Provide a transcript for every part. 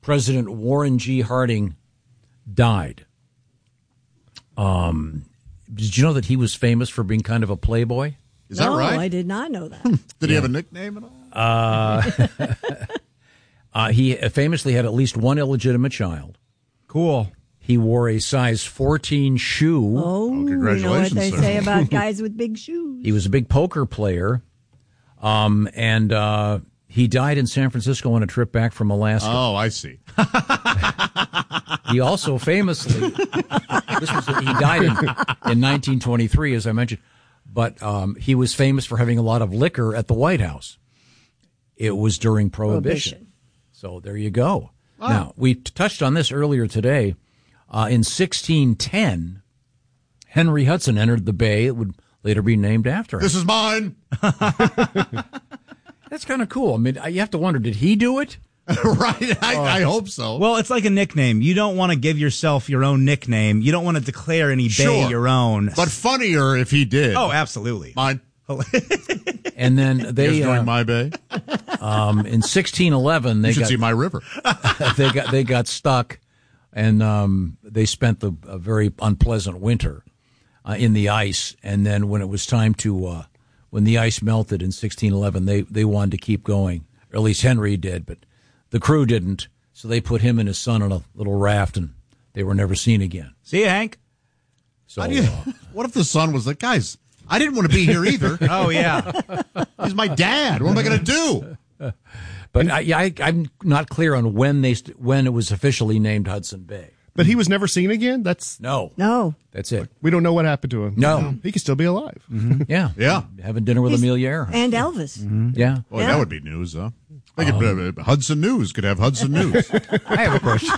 President Warren G. Harding died. Did you know that he was famous for being kind of a playboy? Is that right? No, I did not know that. Did he have a nickname at all? He famously had at least one illegitimate child. Cool. He wore a size 14 shoe. Oh, congratulations, you know what they sir. say about guys with big shoes. He was a big poker player. And he died in San Francisco on a trip back from Alaska. Oh, I see. He also famously, he died in 1923, as I mentioned, but he was famous for having a lot of liquor at the White House. It was during Prohibition. So there you go. Wow. Now, we touched on this earlier today. In 1610, Henry Hudson entered the bay. It would later be named after him. This is mine. That's kind of cool. I mean, you have to wonder, did he do it? Right. I hope so. Well, it's like a nickname. You don't want to give yourself your own nickname. You don't want to declare any bay your own. But funnier if he did. Oh, absolutely. Mine. And then they joined my bay. In 1611 You should see my river. they got stuck, and they spent a very unpleasant winter in the ice. And then when it was time to when the ice melted in 1611, they wanted to keep going, or at least Henry did, but the crew didn't. So they put him and his son on a little raft, and they were never seen again. See you, Hank. So what if the son was like, guys, I didn't want to be here either. Oh, yeah. He's my dad. What am I going to do? But I'm not clear on when it was officially named Hudson Bay. But he was never seen again? No. That's it. We don't know what happened to him. No. He could still be alive. Mm-hmm. Yeah. Yeah. Having dinner with Amelia Earhart. And Elvis. Mm-hmm. Yeah. Boy, that would be news, huh? Hudson News could have Hudson News. I have a question.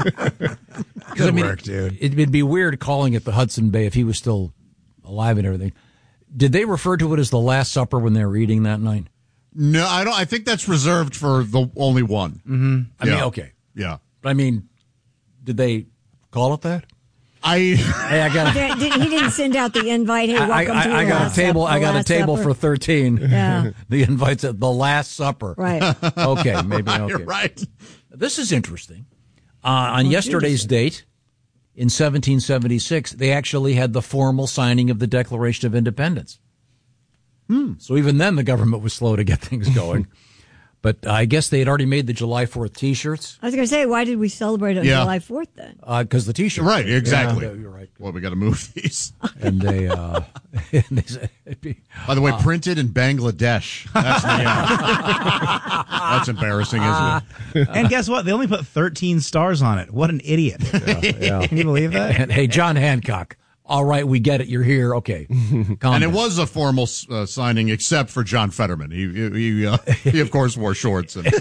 Good work, dude. It'd be weird calling it the Hudson Bay if he was still alive and everything. Did they refer to it as the Last Supper when they were eating that night? No, I don't. I think that's reserved for the only one. Mm-hmm. I mean, okay. Yeah. But I mean, did they call it that? Hey, I got. He didn't send out the invite. Hey, welcome to I the got last a table. supper, I got a table supper. for 13. Yeah. The invite's at the Last Supper. Right. Okay, maybe. Okay. You're right. This is interesting. On yesterday's date, in 1776, they actually had the formal signing of the Declaration of Independence. So even then, the government was slow to get things going. But I guess they had already made the July 4th T-shirts. I was going to say, why did we celebrate on July 4th then? Because the T-shirts. Right, exactly. Yeah, you're right. Well, we got to move these. And they said, by the way, printed in Bangladesh. That's embarrassing, isn't it? And guess what? They only put 13 stars on it. What an idiot. yeah. Can you believe that? And, hey, John Hancock. All right, we get it. You're here. Okay. Calm And it down. was a formal signing, except for John Fetterman. He of course, wore shorts. And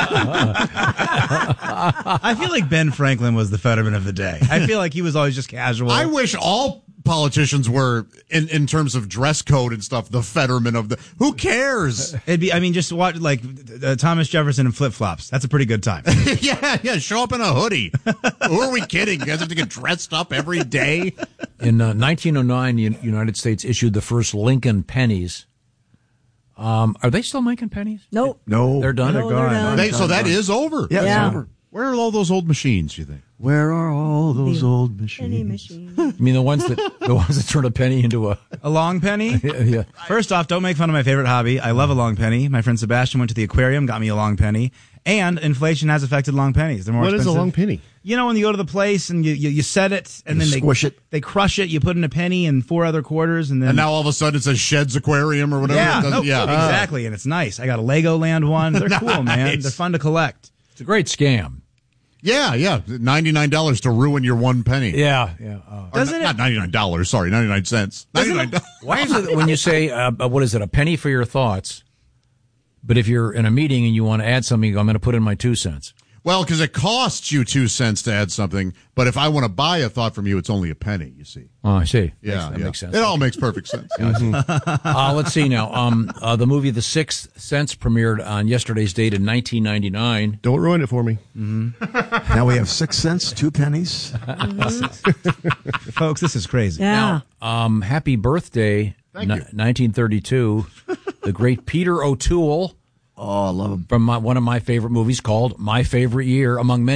I feel like Ben Franklin was the Fetterman of the day. I feel like he was always just casual. I wish all politicians were, in terms of dress code and stuff, the Fetterman of the. Who cares? It'd be. I mean, just watch like Thomas Jefferson in flip flops. That's a pretty good time. yeah. Show up in a hoodie. Who are we kidding? You guys have to get dressed up every day. In 1909, the United States issued the first Lincoln pennies. Are they still making pennies? Nope. No. They're done? No, they're done. So that is over. Yeah, Yeah. it's over. Where are all those old machines, you think? Where are all those old Penny machines? machine. You mean the ones that turn a penny into a A long penny? yeah. First off, don't make fun of my favorite hobby. I love a long penny. My friend Sebastian went to the aquarium, got me a long penny. And inflation has affected long pennies. They're more What is expensive. a long penny? You know, when you go to the place and you set it, and then they squish it. They crush it. You put in a penny and 4 other quarters, and then And now all of a sudden it says Shed's Aquarium or whatever. yeah, It does- exactly. And it's nice. I got a Legoland one. They're cool, man. Nice. They're fun to collect. It's a great scam. Yeah. $99 to ruin your one penny. Yeah. Or Doesn't not $99, sorry, 99 cents. $99. Why is it when you say, what is it, a penny for your thoughts, but if you're in a meeting and you want to add something, you go, I'm going to put in my 2 cents. Well, because it costs you 2 cents to add something, but if I want to buy a thought from you, it's only a penny, you see. Oh, I see. Yeah, That makes sense. It all makes perfect sense. Let's see now. The movie The Sixth Sense premiered on yesterday's date in 1999. Don't ruin it for me. Now we have 6 cents, 2 pennies. Folks, this is crazy. Yeah. Now, happy birthday, Thank you. 1932, the great Peter O'Toole Oh, I love him. from one of my favorite movies called My Favorite Year, among many.